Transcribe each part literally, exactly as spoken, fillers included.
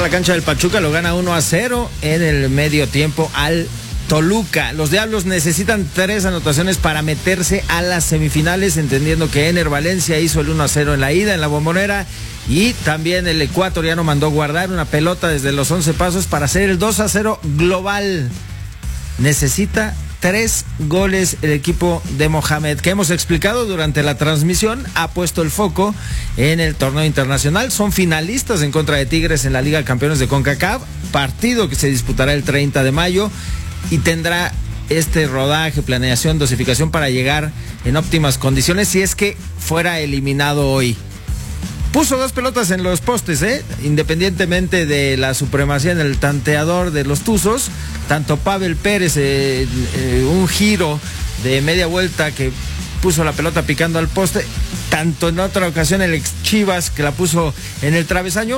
la cancha del Pachuca, lo gana uno a cero en el medio tiempo al Toluca. Los Diablos necesitan tres anotaciones para meterse a las semifinales, entendiendo que Ener Valencia hizo el uno a cero en la ida en la Bombonera, y también el ecuatoriano mandó guardar una pelota desde los once pasos para hacer el dos a cero global. Necesita tres goles el equipo de Mohamed, que hemos explicado durante la transmisión, ha puesto el foco en el torneo internacional. Son finalistas en contra de Tigres en la Liga de Campeones de CONCACAF, partido que se disputará el treinta de mayo, y tendrá este rodaje, planeación, dosificación para llegar en óptimas condiciones si es que fuera eliminado hoy. Puso dos pelotas en los postes, ¿eh? Independientemente de la supremacía en el tanteador de los Tuzos, tanto Pavel Pérez, eh, eh, un giro de media vuelta que puso la pelota picando al poste, tanto en otra ocasión el ex Chivas que la puso en el travesaño,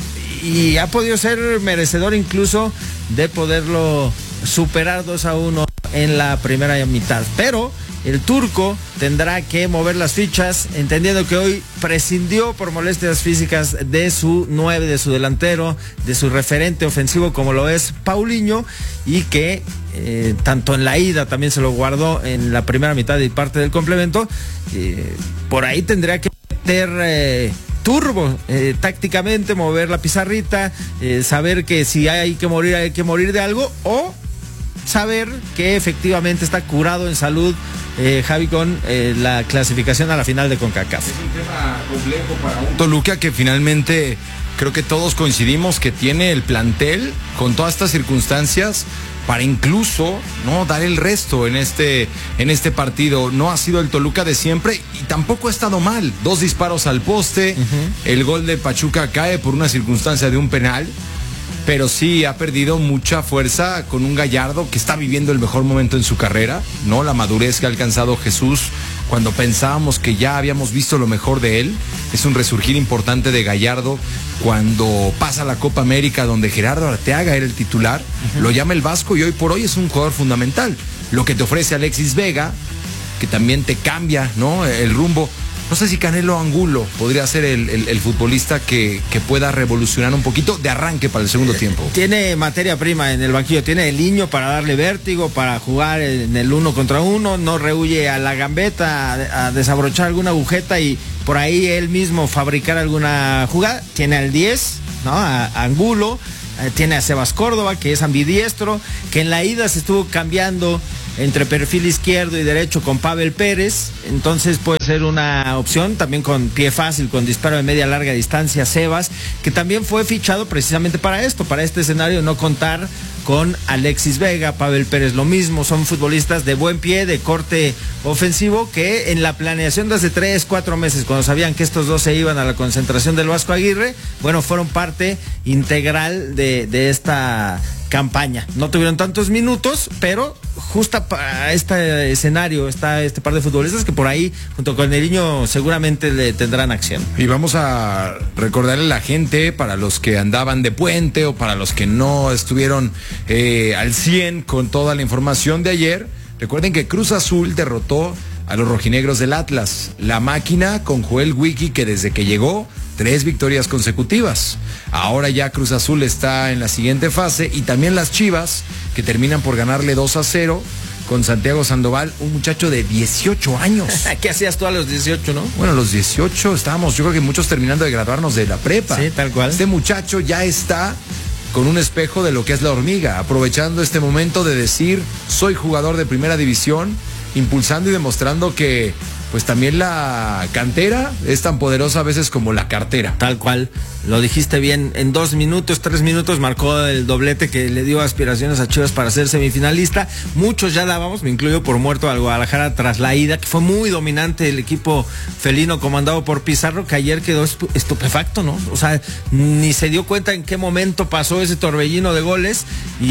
y ha podido ser merecedor incluso de poderlo superar dos a uno en la primera mitad. Pero el turco tendrá que mover las fichas, entendiendo que hoy prescindió por molestias físicas de su nueve, de su delantero, de su referente ofensivo como lo es Paulinho, y que eh, tanto en la ida también se lo guardó en la primera mitad y parte del complemento. Eh, por ahí tendría que meter eh, turbo, eh, tácticamente, mover la pizarrita, eh, saber que si hay que morir, hay que morir de algo, o saber que efectivamente está curado en salud eh, Javi con eh, la clasificación a la final de CONCACAF. Es un tema complejo para un Toluca que finalmente creo que todos coincidimos que tiene el plantel con todas estas circunstancias para incluso no dar el resto en este en este partido. No ha sido el Toluca de siempre y tampoco ha estado mal. Dos disparos al poste, uh-huh. El gol de Pachuca cae por una circunstancia de un penal, pero sí ha perdido mucha fuerza con un Gallardo que está viviendo el mejor momento en su carrera, ¿no? La madurez que ha alcanzado Jesús cuando pensábamos que ya habíamos visto lo mejor de él. Es un resurgir importante de Gallardo cuando pasa la Copa América, donde Gerardo Arteaga era el titular, uh-huh. Lo llama el Vasco y hoy por hoy es un jugador fundamental. Lo que te ofrece Alexis Vega, que también te cambia, ¿no? El rumbo. No sé si Canelo Angulo podría ser el, el, el futbolista que, que pueda revolucionar un poquito de arranque para el segundo tiempo. Tiene materia prima en el banquillo, tiene el niño para darle vértigo, para jugar en el uno contra uno, no rehuye a la gambeta, a, a desabrochar alguna agujeta y por ahí él mismo fabricar alguna jugada. Tiene al diez, ¿no? A, a Angulo, eh, tiene a Sebas Córdoba, que es ambidiestro, que en la ida se estuvo cambiando entre perfil izquierdo y derecho con Pavel Pérez, entonces puede ser una opción, también con pie fácil, con disparo de media larga distancia, Sebas, que también fue fichado precisamente para esto, para este escenario, no contar con Alexis Vega. Pavel Pérez lo mismo, son futbolistas de buen pie, de corte ofensivo, que en la planeación de hace tres, cuatro meses, cuando sabían que estos dos se iban a la concentración del Vasco Aguirre, bueno, fueron parte integral de, de esta campaña. No tuvieron tantos minutos, pero justo para este escenario está este par de futbolistas que por ahí, junto con el niño, seguramente le tendrán acción. Y vamos a recordarle a la gente, para los que andaban de puente o para los que no estuvieron eh, al cien con toda la información de ayer, recuerden que Cruz Azul derrotó a los rojinegros del Atlas. La máquina con Joel Wiki, que desde que llegó, tres victorias consecutivas. Ahora ya Cruz Azul está en la siguiente fase, y también las Chivas, que terminan por ganarle dos a cero con Santiago Sandoval, un muchacho de dieciocho años. ¿Qué hacías tú a los dieciocho, no? Bueno, a los dieciocho estábamos, yo creo que muchos terminando de graduarnos de la prepa. Sí, tal cual. Este muchacho ya está con un espejo de lo que es la hormiga, aprovechando este momento de decir, soy jugador de primera división, impulsando y demostrando que pues también la cantera es tan poderosa a veces como la cartera. Tal cual, lo dijiste bien, en dos minutos, tres minutos marcó el doblete que le dio aspiraciones a Chivas para ser semifinalista. Muchos ya dábamos, me incluyo, por muerto al Guadalajara tras la ida, que fue muy dominante el equipo felino comandado por Pizarro, que ayer quedó estupefacto, ¿no? O sea, ni se dio cuenta en qué momento pasó ese torbellino de goles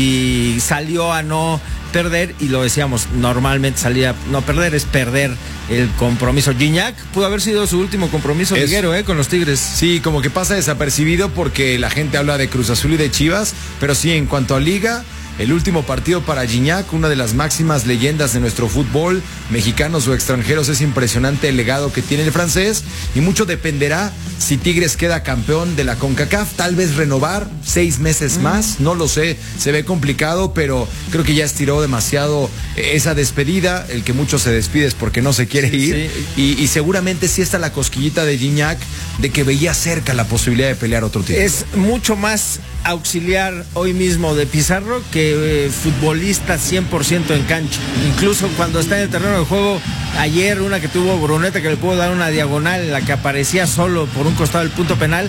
y salió a no perder, y lo decíamos, normalmente salía no perder, es perder el compromiso. Gignac pudo haber sido su último compromiso es, liguero, ¿eh? Con los Tigres. Sí, como que pasa desapercibido porque la gente habla de Cruz Azul y de Chivas, pero sí, en cuanto a Liga, el último partido para Gignac, una de las máximas leyendas de nuestro fútbol, mexicanos o extranjeros. Es impresionante el legado que tiene el francés y mucho dependerá si Tigres queda campeón de la CONCACAF, tal vez renovar seis meses mm. más, no lo sé, se ve complicado, pero creo que ya estiró demasiado esa despedida. El que mucho se despide es porque no se quiere sí, ir sí. Y, y seguramente sí está la cosquillita de Gignac de que veía cerca la posibilidad de pelear otro título. Es mucho más auxiliar hoy mismo de Pizarro que eh, futbolista cien por ciento en cancha. Incluso cuando está en el terreno de juego, ayer una que tuvo Bruneta que le pudo dar una diagonal en la que aparecía solo por un costado del punto penal,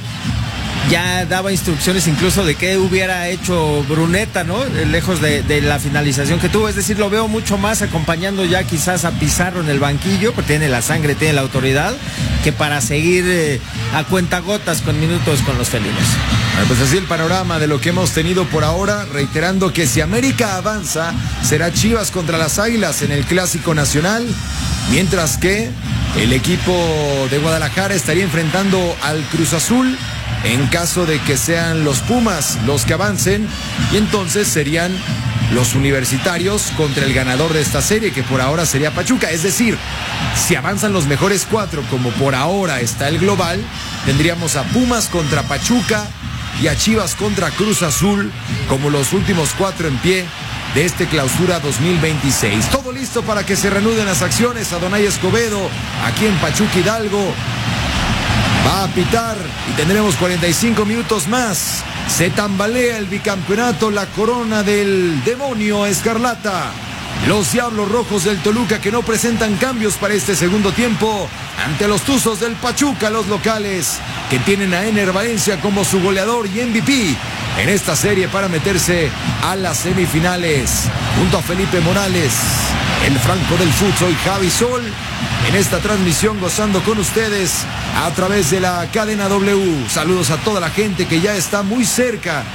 ya daba instrucciones incluso de qué hubiera hecho Bruneta, ¿no? Lejos de, de la finalización que tuvo. Es decir, lo veo mucho más acompañando ya quizás a Pizarro en el banquillo, porque tiene la sangre, tiene la autoridad, que para seguir eh, a cuentagotas con minutos con los felinos. Bueno, pues así el panorama de lo que hemos tenido por ahora, reiterando que si América avanza, será Chivas contra las Águilas en el Clásico Nacional, mientras que el equipo de Guadalajara estaría enfrentando al Cruz Azul en caso de que sean los Pumas los que avancen, y entonces serían los universitarios contra el ganador de esta serie, que por ahora sería Pachuca. Es decir, si avanzan los mejores cuatro, como por ahora está el global, tendríamos a Pumas contra Pachuca y a Chivas contra Cruz Azul como los últimos cuatro en pie de este clausura dos mil veintiséis. Todo listo para que se reanuden las acciones. Adonai Escobedo, aquí en Pachuca Hidalgo, va a pitar y tendremos cuarenta y cinco minutos más. Se tambalea el bicampeonato, la corona del demonio escarlata. Los Diablos Rojos del Toluca, que no presentan cambios para este segundo tiempo, ante los Tuzos del Pachuca, los locales, que tienen a Ener Valencia como su goleador y M V P en esta serie para meterse a las semifinales. Junto a Felipe Morales, el Franco del Fut, soy Javi Sol, en esta transmisión gozando con ustedes a través de la cadena W. Saludos a toda la gente que ya está muy cerca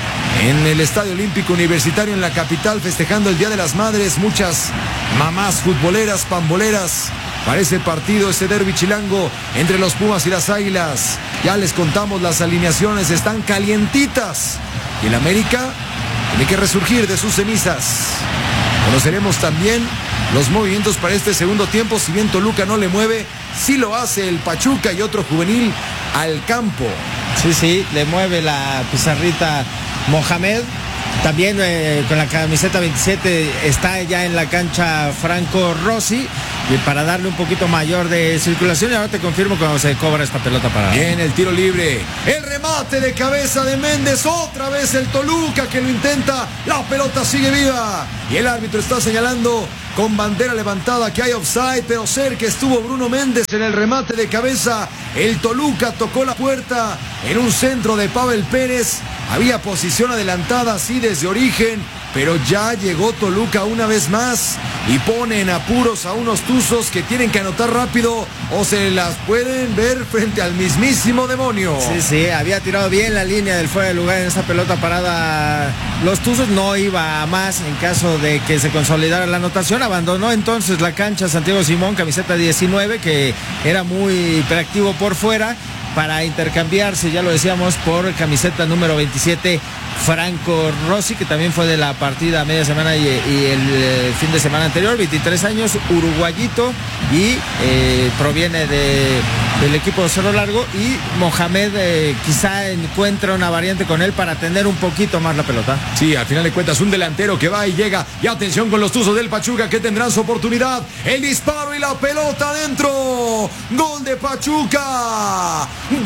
en el Estadio Olímpico Universitario en la capital, festejando el Día de las Madres. Muchas mamás futboleras, pamboleras para ese partido, ese derbi chilango entre los Pumas y las Águilas. Ya les contamos, las alineaciones están calientitas y el América tiene que resurgir de sus cenizas. Conoceremos también los movimientos para este segundo tiempo. Si bien Toluca no le mueve, sí lo hace el Pachuca y otro juvenil al campo. Sí, sí, le mueve la pizarrita Mohamed. También eh, con la camiseta veintisiete está ya en la cancha Franco Rossi, y para darle un poquito mayor de circulación. Y ahora te confirmo cuando se cobra esta pelota parada. Bien, el tiro libre, el remate de cabeza de Méndez, otra vez el Toluca que lo intenta, la pelota sigue viva y el árbitro está señalando con bandera levantada que hay offside, pero cerca estuvo Bruno Méndez en el remate de cabeza. El Toluca tocó la puerta en un centro de Pavel Pérez. Había posición adelantada así desde origen, pero ya llegó Toluca una vez más y pone en apuros a unos Tuzos que tienen que anotar rápido o se las pueden ver frente al mismísimo demonio. Sí, sí, había tirado bien la línea del fuera de lugar en esa pelota parada. Los Tuzos no iba a más en caso de que se consolidara la anotación. Abandonó entonces la cancha Santiago Simón, camiseta diecinueve, que era muy hiperactivo por fuera, para intercambiarse, ya lo decíamos, por camiseta número veintisiete, Franco Rossi, que también fue de la partida media semana y, y el eh, fin de semana anterior. Veintitrés años, uruguayito, y eh, proviene de, del equipo de Cerro Largo. Y Mohamed eh, quizá encuentra una variante con él para tener un poquito más la pelota. Sí, al final de cuentas un delantero que va y llega. Y atención con los Tuzos del Pachuca, que tendrán su oportunidad. El disparo y la pelota adentro. Gol de Pachuca.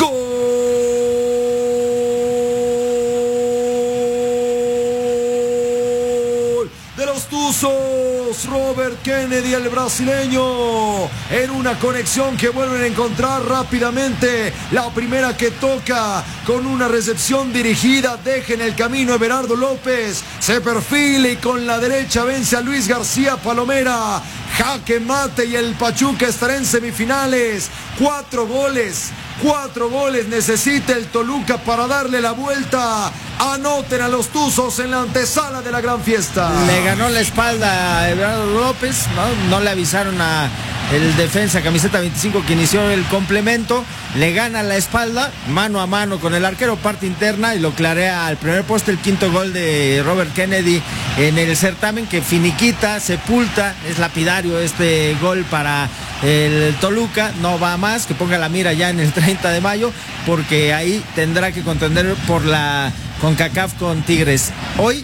Gol de los Tuzos. Robert Kennedy, el brasileño, en una conexión que vuelven a encontrar rápidamente. La primera que toca con una recepción dirigida, deja en el camino a Everardo López, se perfila y con la derecha vence a Luis García Palomera. Jaque mate y el Pachuca estará en semifinales. Cuatro goles, cuatro goles necesita el Toluca para darle la vuelta. Anoten a los Tuzos en la antesala de la gran fiesta. Le ganó la espalda a Eduardo López, ¿no? No le avisaron a, el defensa camiseta veinticinco que inició el complemento, le gana la espalda, mano a mano con el arquero, parte interna, y lo clarea al primer poste. El quinto gol de Robert Kennedy en el certamen, que finiquita, sepulta, es lapidario este gol para el Toluca. No va más, que ponga la mira ya en el treinta de mayo, porque ahí tendrá que contender por la CONCACAF con Tigres. Hoy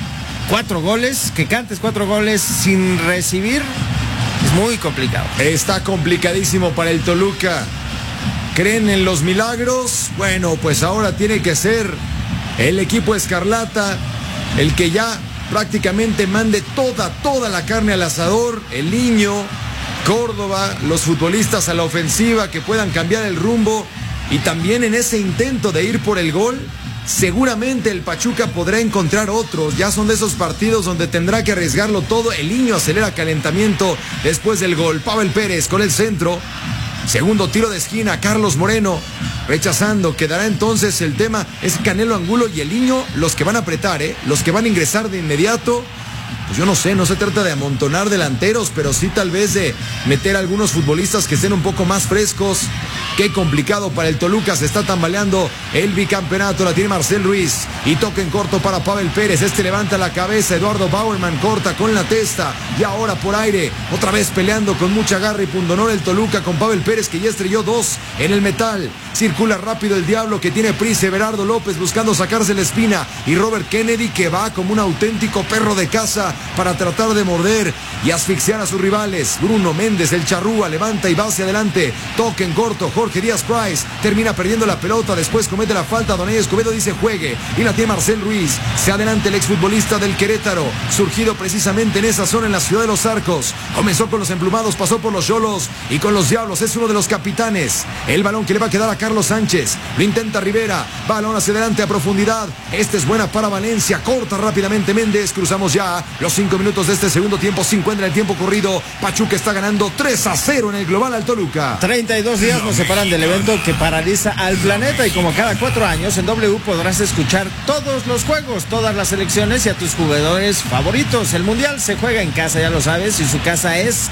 cuatro goles, que cantes cuatro goles sin recibir, es muy complicado. Está complicadísimo para el Toluca. ¿Creen en los milagros? Bueno, pues ahora tiene que ser el equipo escarlata el que ya prácticamente mande toda, toda la carne al asador. El Niño, Córdoba, los futbolistas a la ofensiva que puedan cambiar el rumbo, y también en ese intento de ir por el gol, seguramente el Pachuca podrá encontrar otros. Ya son de esos partidos donde tendrá que arriesgarlo todo. El Niño acelera calentamiento después del gol. Pavel Pérez con el centro. Segundo tiro de esquina, Carlos Moreno rechazando. Quedará entonces el tema, es Canelo Angulo y el Niño los que van a apretar, ¿eh? Los que van a ingresar de inmediato. Pues yo no sé, no se trata de amontonar delanteros, pero sí tal vez de meter a algunos futbolistas que estén un poco más frescos. Qué complicado para el Toluca, se está tambaleando el bicampeonato, la tiene Marcel Ruiz, y toca en corto para Pavel Pérez. Este levanta la cabeza, Eduardo Bauerman corta con la testa, y ahora por aire, otra vez peleando con mucha garra y pundonor el Toluca con Pavel Pérez, que ya estrelló dos en el metal. Circula rápido el Diablo, que tiene prisa, Everardo López buscando sacarse la espina, y Robert Kennedy, que va como un auténtico perro de caza para tratar de morder y asfixiar a sus rivales. Bruno Méndez, el charrúa, levanta y va hacia adelante, toca en corto, Jorge Díaz Price termina perdiendo la pelota, después comete la falta, Donay Escobedo dice juegue, y la tiene Marcel Ruiz. Se adelanta el exfutbolista del Querétaro, surgido precisamente en esa zona en la ciudad de Los Arcos. Comenzó con los emplumados, pasó por los Xolos y con los Diablos, es uno de los capitanes. El balón que le va a quedar a Carlos Sánchez, lo intenta Rivera, balón hacia adelante a profundidad, esta es buena para Valencia, corta rápidamente Méndez. Cruzamos ya los cinco minutos de este segundo tiempo, cincuenta en el tiempo corrido. Pachuca está ganando tres a cero en el global al Toluca. treinta y dos días nos separan del evento que paraliza al planeta, y como cada cuatro años en W podrás escuchar todos los juegos, todas las selecciones y a tus jugadores favoritos. El Mundial se juega en casa, ya lo sabes, y su casa es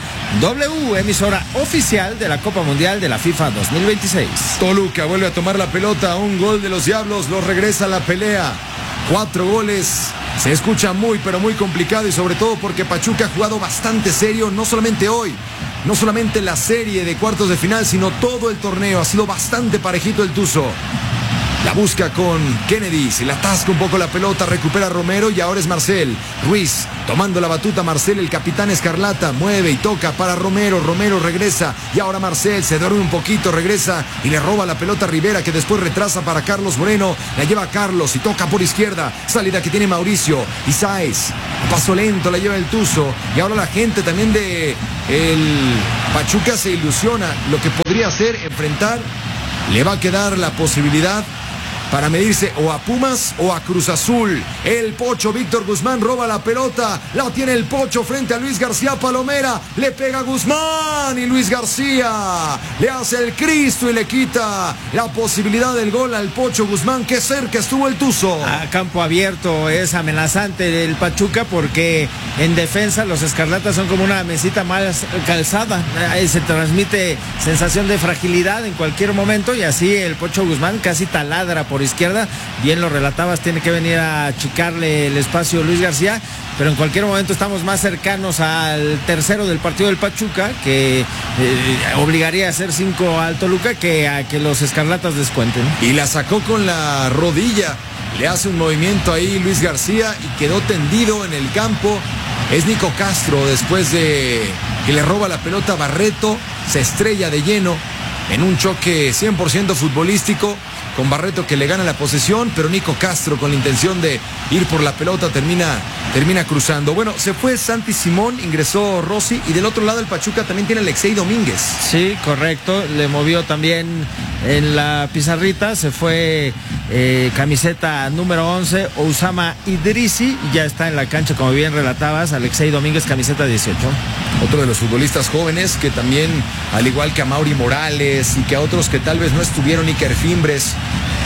W, emisora oficial de la Copa Mundial de la FIFA dos mil veintiséis. Toluca vuelve a tomar la pelota, un gol de los Diablos, los regresa a la pelea. Cuatro goles, se escucha muy pero muy complicado, y sobre todo porque Pachuca ha jugado bastante serio, no solamente hoy, no solamente la serie de cuartos de final, sino todo el torneo. Ha sido bastante parejito el Tuzo. La busca con Kennedy, se le atasca un poco la pelota, recupera Romero y ahora es Marcel Ruiz tomando la batuta. Marcel, el capitán escarlata, mueve y toca para Romero, Romero regresa y ahora Marcel se duerme un poquito, regresa y le roba la pelota a Rivera, que después retrasa para Carlos Moreno, la lleva a Carlos y toca por izquierda, salida que tiene Mauricio y Sáez, a paso lento la lleva el Tuzo, y ahora la gente también de el Pachuca se ilusiona lo que podría ser enfrentar. Le va a quedar la posibilidad para medirse o a Pumas o a Cruz Azul. El Pocho Víctor Guzmán roba la pelota, la tiene el Pocho frente a Luis García Palomera, le pega Guzmán y Luis García le hace el Cristo y le quita la posibilidad del gol al Pocho Guzmán. Qué cerca estuvo el Tuzo. A campo abierto es amenazante el Pachuca, porque en defensa los escarlatas son como una mesita más calzada, ahí se transmite sensación de fragilidad en cualquier momento, y así el Pocho Guzmán casi taladra por izquierda. Bien lo relatabas, tiene que venir a achicarle el espacio Luis García, pero en cualquier momento estamos más cercanos al tercero del partido del Pachuca, que eh, obligaría a hacer cinco al Toluca, que a que los escarlatas descuenten. Y la sacó con la rodilla, le hace un movimiento ahí Luis García y quedó tendido en el campo. Es Nico Castro, después de que le roba la pelota a Barreto, se estrella de lleno en un choque cien por ciento futbolístico, con Barreto que le gana la posesión, pero Nico Castro con la intención de ir por la pelota termina, termina cruzando. Bueno, se fue Santi Simón, ingresó Rossi, y del otro lado el Pachuca también tiene Alexei Domínguez. Sí, correcto, le movió también en la pizarrita, se fue eh, camiseta número once, Osama Idrisi, ya está en la cancha, como bien relatabas, Alexei Domínguez, camiseta dieciocho. Otro de los futbolistas jóvenes que también, al igual que a Mauri Morales y que a otros que tal vez no estuvieron, Iker Fimbres,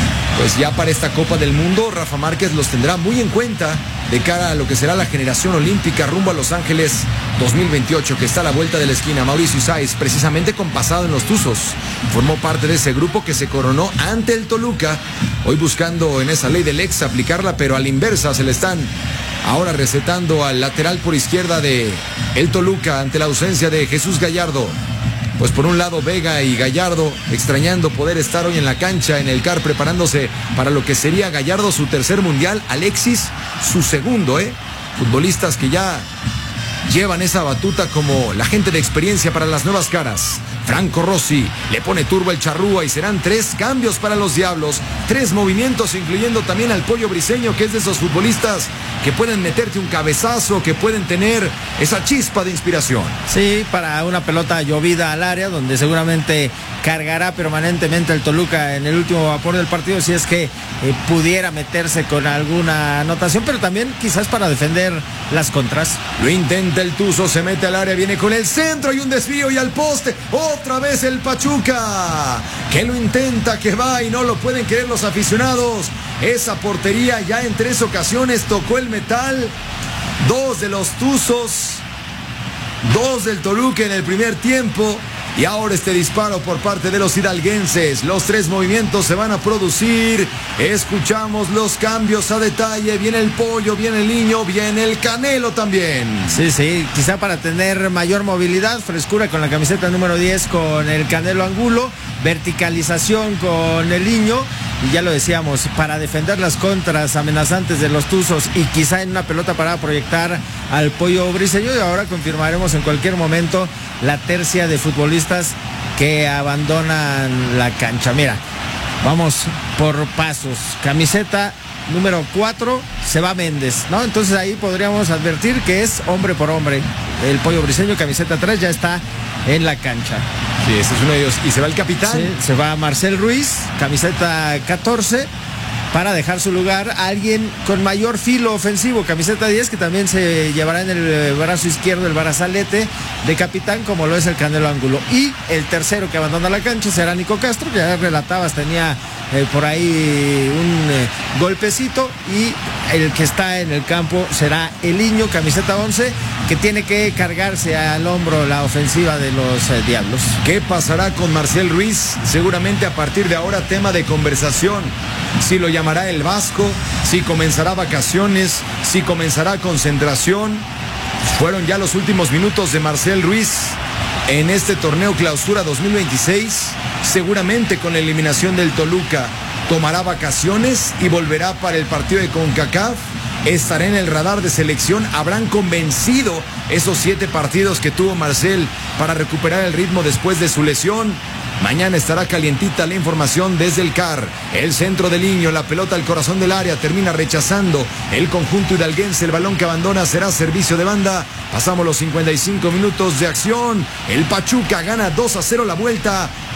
pues ya para esta Copa del Mundo, Rafa Márquez los tendrá muy en cuenta de cara a lo que será la generación olímpica rumbo a Los Ángeles dos mil veintiocho, que está a la vuelta de la esquina. Mauricio Sáez, precisamente con pasado en los Tuzos, formó parte de ese grupo que se coronó ante el Toluca, hoy buscando en esa ley del ex aplicarla, pero a la inversa se le están ahora recetando al lateral por izquierda de el Toluca ante la ausencia de Jesús Gallardo. Pues por un lado Vega y Gallardo extrañando poder estar hoy en la cancha, en el C A R, preparándose para lo que sería Gallardo su tercer mundial, Alexis su segundo, ¿eh? Futbolistas que ya llevan esa batuta como la gente de experiencia para las nuevas caras. Franco Rossi le pone turbo al Charrúa y serán tres cambios para los Diablos, tres movimientos incluyendo también al Pollo Briseño, que es de esos futbolistas que pueden meterte un cabezazo, que pueden tener esa chispa de inspiración. Sí, para una pelota llovida al área, donde seguramente cargará permanentemente el Toluca en el último vapor del partido, si es que eh, pudiera meterse con alguna anotación, pero también quizás para defender las contras. Lo intenta el Tuzo, se mete al área, viene con el centro y un desvío y al poste. Otra vez el Pachuca, que lo intenta, que va y no lo pueden creer los aficionados. Esa portería ya en tres ocasiones tocó el metal. Dos de los Tuzos, dos del Toluca en el primer tiempo. Y ahora este disparo por parte de los hidalguenses. Los tres movimientos se van a producir. Escuchamos los cambios a detalle. Viene el Pollo, viene el Niño, viene el Canelo también. Sí, sí, quizá para tener mayor movilidad, frescura con la camiseta número diez con el Canelo Angulo, verticalización con el Niño. Y ya lo decíamos, para defender las contras amenazantes de los Tuzos y quizá en una pelota para proyectar al Pollo Briseño. Y ahora confirmaremos en cualquier momento la tercia de futbolistas que abandonan la cancha. Mira, vamos por pasos. Camiseta número cuatro, se va Méndez, ¿no? Entonces ahí podríamos advertir que es hombre por hombre. El Pollo Briseño, camiseta tres, ya está en la cancha. Sí, ese es uno de ellos. Y se va el capitán. Sí, se va Marcel Ruiz, camiseta catorce, para dejar su lugar a alguien con mayor filo ofensivo, camiseta diez, que también se llevará en el brazo izquierdo el brazalete de capitán, como lo es el Canelo Angulo. Y el tercero que abandona la cancha será Nico Castro, que ya relatabas, tenía eh, por ahí un eh, golpecito, y el que está en el campo será el Niño, camiseta once, que tiene que cargarse al hombro la ofensiva de los eh, Diablos. ¿Qué pasará con Marcel Ruiz? Seguramente a partir de ahora tema de conversación. Si lo llamará el Vasco, si comenzará vacaciones, si comenzará concentración. Fueron ya los últimos minutos de Marcel Ruiz en este torneo Clausura dos mil veintiséis. Seguramente con la eliminación del Toluca tomará vacaciones y volverá para el partido de CONCACAF. Estará en el radar de selección. Habrán convencido esos siete partidos que tuvo Marcel para recuperar el ritmo después de su lesión. Mañana estará calientita la información desde el C A R. El centro del Niño, la pelota al corazón del área, termina rechazando el conjunto hidalguense. El balón que abandona será servicio de banda. Pasamos los cincuenta y cinco minutos de acción. El Pachuca gana dos a cero la vuelta